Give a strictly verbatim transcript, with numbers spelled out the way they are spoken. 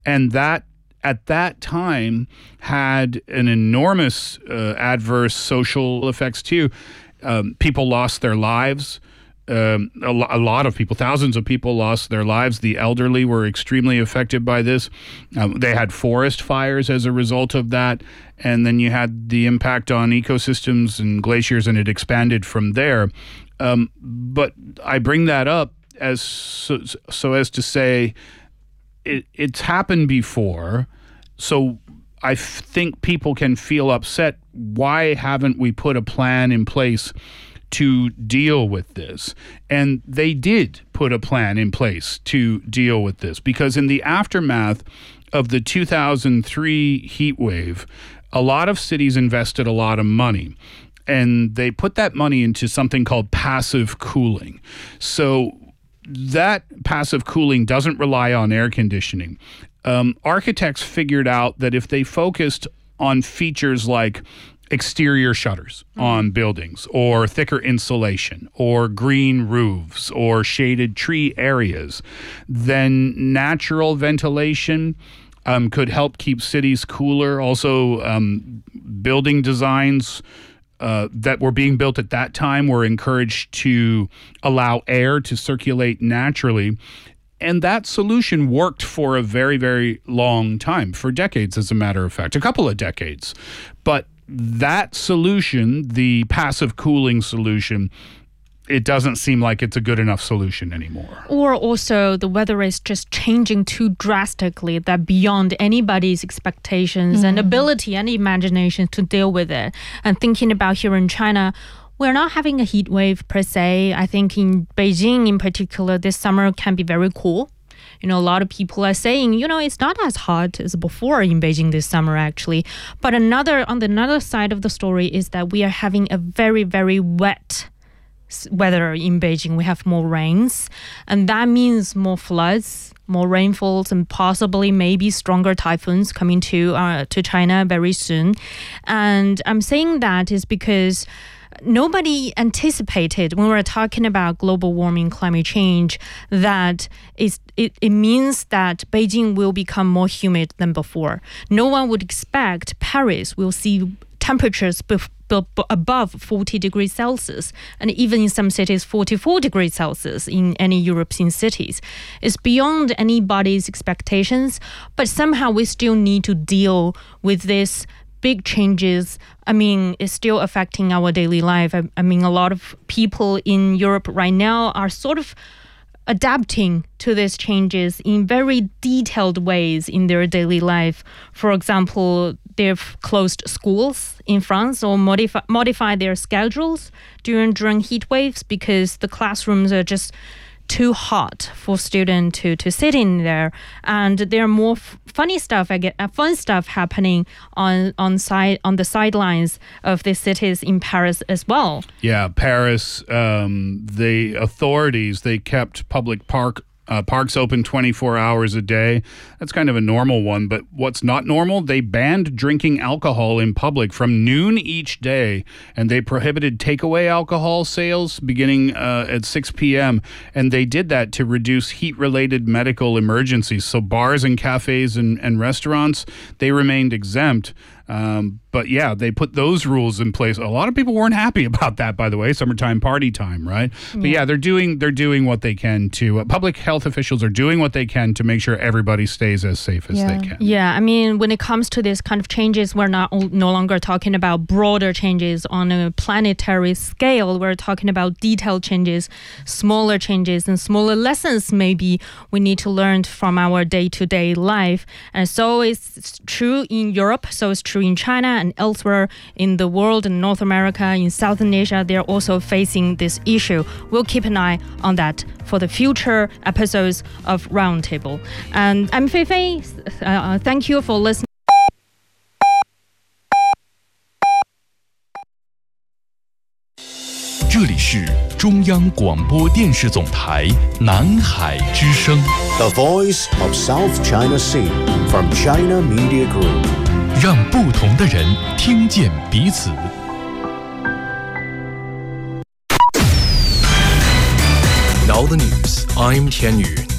And that, at that time, had an enormous uh, adverse social effects too. Um, people lost their lives. Um, a, a lot of people, thousands of people lost their lives. The elderly were extremely affected by this. Um, they had forest fires as a result of that. And then you had the impact on ecosystems and glaciers, and it expanded from there. Um, but I bring that up as so, so as to say it, it's happened before. So I f- think people can feel upset. Why haven't we put a plan in place to deal with this? And they did put a plan in place to deal with this, because in the aftermath of the two thousand three heat wave, a lot of cities invested a lot of money, and they put that money into something called passive cooling. So that passive cooling doesn't rely on air conditioning. Um, architects figured out that if they focused on features like exterior shutters mm-hmm. on buildings, or thicker insulation, or green roofs, or shaded tree areas, then natural ventilation um, could help keep cities cooler. Also, um, building designs uh, that were being built at that time were encouraged to allow air to circulate naturally. And that solution worked for a very, very long time, for decades, as a matter of fact, a couple of decades. But that solution, the passive cooling solution, it doesn't seem like it's a good enough solution anymore. Or also the weather is just changing too drastically, that beyond anybody's expectations mm. and ability and imagination to deal with it. And thinking about here in China, we're not having a heat wave per se. I think in Beijing in particular, this summer can be very cool. You know, a lot of people are saying, you know, it's not as hot as before in Beijing this summer, actually. But another, on the another side of the story is that we are having a very, very wet weather in Beijing. We have more rains, and that means more floods, more rainfalls, and possibly maybe stronger typhoons coming to uh, to China very soon. And I'm saying that is because nobody anticipated, when we're talking about global warming, climate change, that it, it means that Beijing will become more humid than before. No one would expect Paris will see temperatures bef- be- above forty degrees Celsius, and even in some cities forty-four degrees Celsius in any European cities. It's beyond anybody's expectations, but somehow we still need to deal with this big changes. I mean, it's still affecting our daily life. I, I mean, a lot of people in Europe right now are sort of adapting to these changes in very detailed ways in their daily life. For example, they've closed schools in France or modify, modified their schedules during, during heat waves because the classrooms are just too hot for students to, to sit in there. And there are more f- funny stuff, I get uh, fun stuff happening on on side on the sidelines of the cities in Paris as well. Yeah, Paris, um, the authorities, they kept public park Uh, parks open twenty-four hours a day. That's kind of a normal one. But what's not normal, they banned drinking alcohol in public from noon each day. And they prohibited takeaway alcohol sales beginning uh, at six p.m. And they did that to reduce heat-related medical emergencies. So bars and cafes and, and restaurants, they remained exempt. Um, but yeah, they put those rules in place. A lot of people weren't happy about that, by the way. Summertime party time, right? Yeah. But yeah, they're doing they're doing what they can to. Uh, public health officials are doing what they can to make sure everybody stays as safe as yeah. they can. Yeah, I mean, when it comes to this kind of changes, we're not no longer talking about broader changes on a planetary scale. We're talking about detailed changes, smaller changes, and smaller lessons maybe we need to learn from our day-to-day life. And so it's true in Europe, so it's true in China and elsewhere in the world, in North America, in Southern Asia. They're also facing this issue. We'll keep an eye on that for the future episodes of Roundtable. And I'm Fei Fei. Uh, thank you for listening. 这里是中央广播电视总台南海之声 The Voice of South China Sea from China Media Group 让不同的人听见彼此 Now the news, I'm Tian Yu.